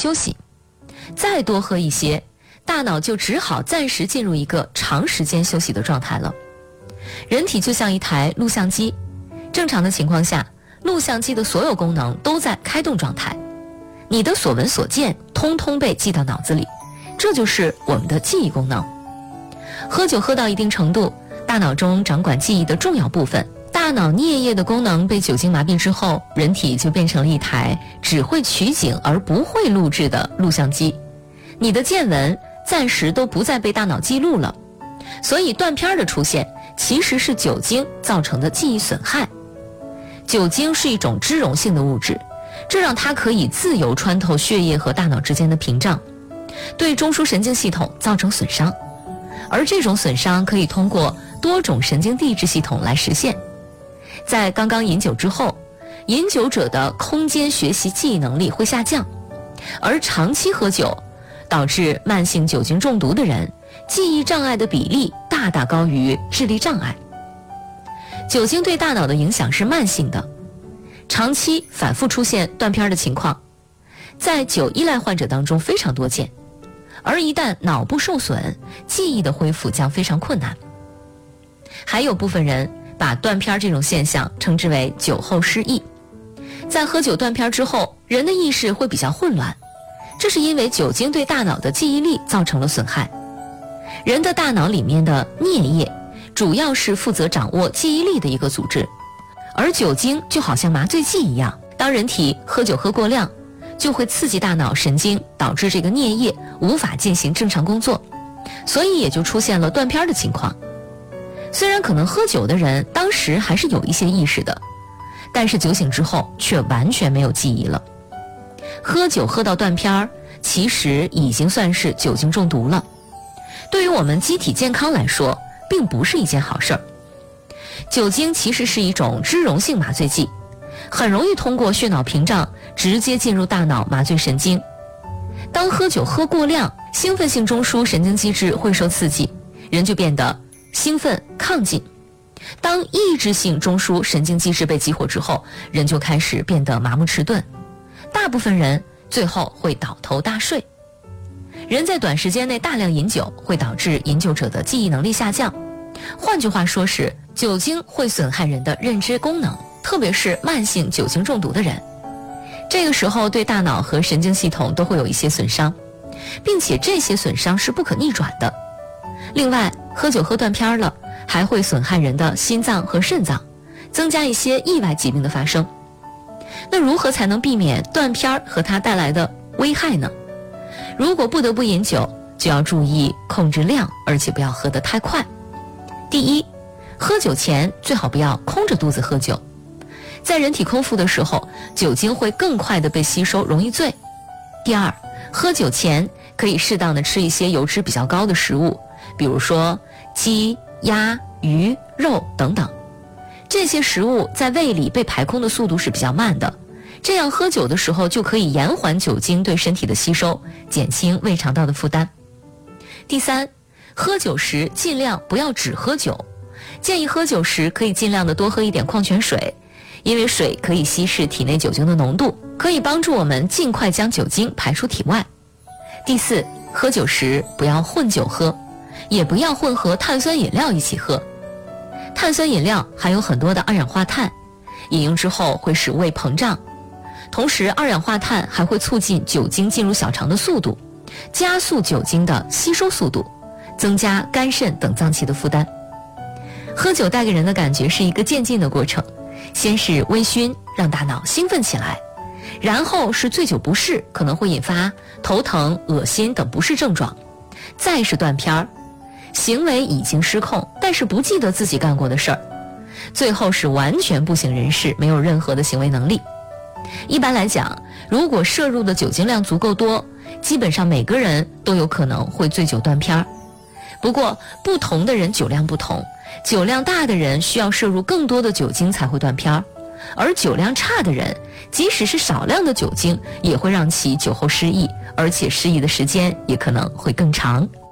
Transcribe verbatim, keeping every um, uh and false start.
休息。再多喝一些，大脑就只好暂时进入一个长时间休息的状态了。人体就像一台录像机，正常的情况下，录像机的所有功能都在开动状态，你的所闻所见通通被记到脑子里，这就是我们的记忆功能。喝酒喝到一定程度，大脑中掌管记忆的重要部分，大脑颞叶的功能被酒精麻痹之后，人体就变成了一台只会取景而不会录制的录像机，你的见闻暂时都不再被大脑记录了。所以断片的出现其实是酒精造成的记忆损害。酒精是一种脂溶性的物质，这让它可以自由穿透血液和大脑之间的屏障，对中枢神经系统造成损伤。而这种损伤可以通过多种神经递质系统来实现。在刚刚饮酒之后，饮酒者的空间学习记忆能力会下降，而长期喝酒导致慢性酒精中毒的人，记忆障碍的比例大大高于智力障碍。酒精对大脑的影响是慢性的，长期反复出现断片的情况，在酒依赖患者当中非常多见，而一旦脑部受损，记忆的恢复将非常困难。还有部分人把断片这种现象称之为酒后失忆。在喝酒断片之后，人的意识会比较混乱，这是因为酒精对大脑的记忆力造成了损害。人的大脑里面的颞叶主要是负责掌握记忆力的一个组织，而酒精就好像麻醉剂一样，当人体喝酒喝过量，就会刺激大脑神经，导致这个颞叶无法进行正常工作，所以也就出现了断片的情况。虽然可能喝酒的人当时还是有一些意识的，但是酒醒之后却完全没有记忆了。喝酒喝到断片，其实已经算是酒精中毒了，对于我们机体健康来说并不是一件好事儿。酒精其实是一种脂溶性麻醉剂，很容易通过血脑屏障直接进入大脑麻醉神经。当喝酒喝过量，兴奋性中枢神经机制会受刺激，人就变得兴奋亢进。当抑制性中枢神经机制被激活之后，人就开始变得麻木迟钝，大部分人最后会倒头大睡。人在短时间内大量饮酒会导致饮酒者的记忆能力下降，换句话说是酒精会损害人的认知功能，特别是慢性酒精中毒的人，这个时候对大脑和神经系统都会有一些损伤，并且这些损伤是不可逆转的。另外，喝酒喝断片了，还会损害人的心脏和肾脏，增加一些意外疾病的发生。那如何才能避免断片和它带来的危害呢？如果不得不饮酒，就要注意控制量，而且不要喝得太快。第一，喝酒前最好不要空着肚子喝酒，在人体空腹的时候，酒精会更快地被吸收，容易醉。第二，喝酒前可以适当的吃一些油脂比较高的食物，比如说鸡、鸭、鱼、肉等等，这些食物在胃里被排空的速度是比较慢的，这样喝酒的时候就可以延缓酒精对身体的吸收，减轻胃肠道的负担。第三，喝酒时尽量不要只喝酒，建议喝酒时可以尽量的多喝一点矿泉水，因为水可以稀释体内酒精的浓度，可以帮助我们尽快将酒精排出体外。第四，喝酒时不要混酒喝，也不要混合碳酸饮料一起喝。碳酸饮料含有很多的二氧化碳，饮用之后会使胃膨胀，同时二氧化碳还会促进酒精进入小肠的速度，加速酒精的吸收速度，增加肝肾等脏器的负担。喝酒带给人的感觉是一个渐进的过程，先是微醺，让大脑兴奋起来，然后是醉酒不适，可能会引发头疼、恶心等不适症状，再是断片儿，行为已经失控，但是不记得自己干过的事儿，最后是完全不省人事，没有任何的行为能力。一般来讲，如果摄入的酒精量足够多，基本上每个人都有可能会醉酒断片儿。不过不同的人酒量不同，酒量大的人需要摄入更多的酒精才会断片儿，而酒量差的人即使是少量的酒精也会让其酒后失忆，而且失忆的时间也可能会更长。